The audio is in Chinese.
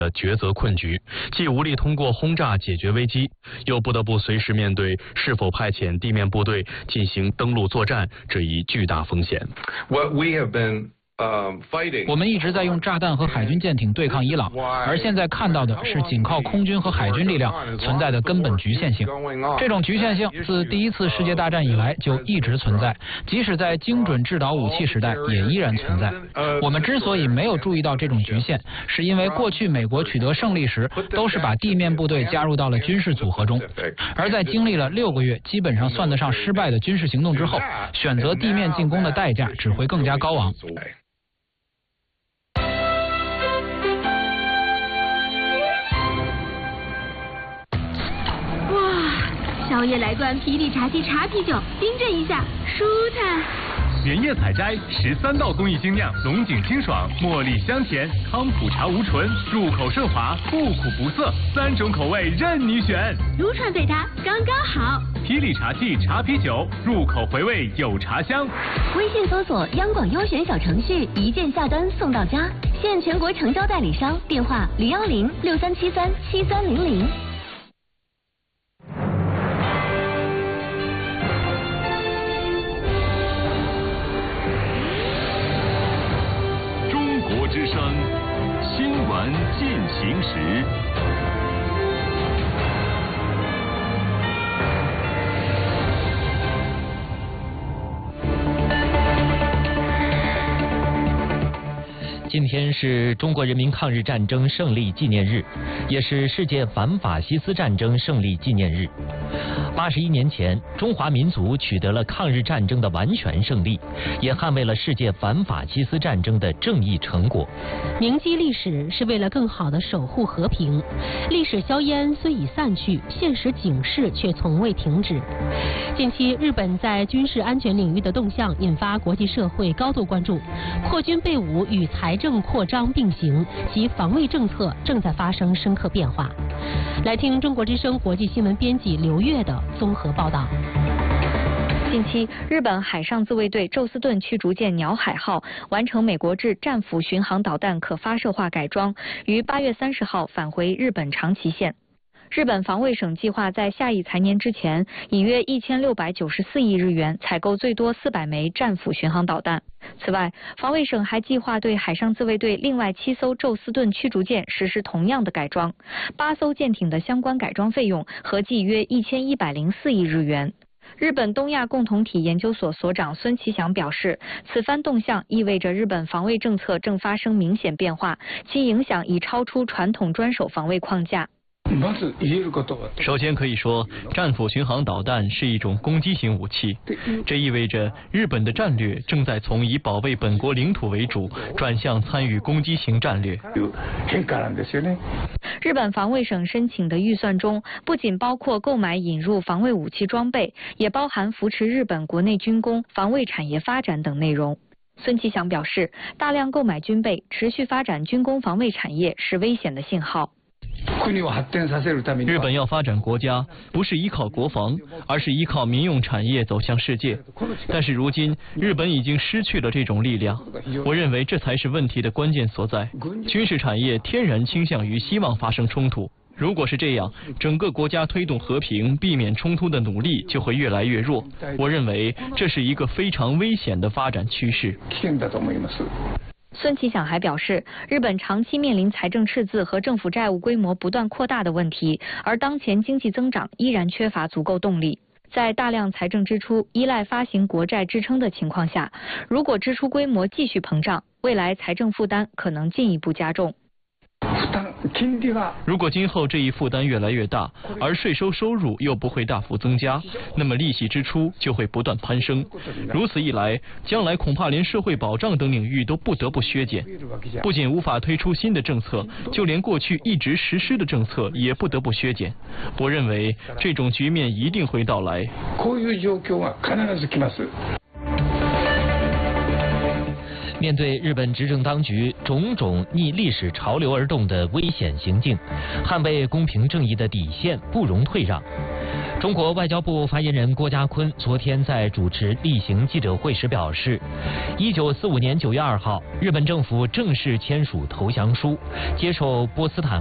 的抉择困局，既无力通过轰炸解决危机，又不得不随时面对是否派遣地面部队进行登陆作战这一巨大风险。 我们一直在用炸弹和海军舰艇对抗伊朗，而现在看到的是仅靠空军和海军力量存在的根本局限性。这种局限性自第一次世界大战以来就一直存在，即使在精准制导武器时代也依然存在。我们之所以没有注意到这种局限，是因为过去美国取得胜利时都是把地面部队加入到了军事组合中，而在经历了6个月基本上算得上失败的军事行动之后，选择地面进攻的代价只会更加高昂。 宵夜来罐霹雳茶七茶啤酒，冰镇一下，舒坦。 原叶采摘13道工艺精酿，龙井清爽，茉莉香甜，康普茶无醇，入口顺滑，不苦不涩，3种口味任你选。 如串配它刚刚好。 霹雳茶器茶啤酒，入口回味有茶香。 微信搜索央广优选小程序，一键下单送到家。现全国成交代理商，电话01063737300。 之声新闻进行时。 今天是中国人民抗日战争胜利纪念日，也是世界反法西斯战争胜利纪念日。81年前，中华民族取得了抗日战争的完全胜利，也捍卫了世界反法西斯战争的正义成果。 铭记历史是为了更好地守护和平。历史硝烟虽已散去，现实警示却从未停止。近期，日本在军事安全领域的动向引发国际社会高度关注。扩军备武与财政扩张并行，其防卫政策正在发生深刻变化。来听中国之声国际新闻编辑刘越的综合报道。 近期，日本海上自卫队宙斯盾驱逐舰鸟海号完成美国制战斧巡航导弹可发射化改装，于8月30号返回日本长崎县。日本防卫省计划在下一财年之前，以约1694亿日元采购最多400枚战斧巡航导弹。此外，防卫省还计划对海上自卫队另外7艘宙斯盾驱逐舰实施同样的改装，8艘舰艇的相关改装费用合计约1104亿日元。日本东亚共同体研究所所长孙其祥表示，此番动向意味着日本防卫政策正发生明显变化，其影响已超出传统专守防卫框架。 首先可以说，战斧巡航导弹是一种攻击型武器，这意味着日本的战略正在从以保卫本国领土为主，转向参与攻击型战略。 日本防卫省申请的预算中，不仅包括购买引入防卫武器装备，也包含扶持日本国内军工、防卫产业发展等内容。孙其祥表示，大量购买军备，持续发展军工防卫产业是危险的信号。 日本要发展国家，不是依靠国防，而是依靠民用产业走向世界。但是如今，日本已经失去了这种力量。我认为这才是问题的关键所在。军事产业天然倾向于希望发生冲突。如果是这样，整个国家推动和平、避免冲突的努力就会越来越弱。我认为这是一个非常危险的发展趋势。 孙其祥还表示，日本长期面临财政赤字和政府债务规模不断扩大的问题，而当前经济增长依然缺乏足够动力。在大量财政支出依赖发行国债支撑的情况下，如果支出规模继续膨胀，未来财政负担可能进一步加重。 如果今后这一负担越来越大，而税收入又不会大幅增加，那么利息支出就会不断攀升。如此一来，将来恐怕连社会保障等领域都不得不削减，不仅无法推出新的政策，就连过去一直实施的政策也不得不削减。我认为这种局面一定会到来。 面对日本执政当局种种逆历史潮流而动的危险行径，捍卫公平正义的底线不容退让。中国外交部发言人郭家坤昨天在主持例行记者会时表示，1945年9月2号，日本政府正式签署投降书，接受波斯坦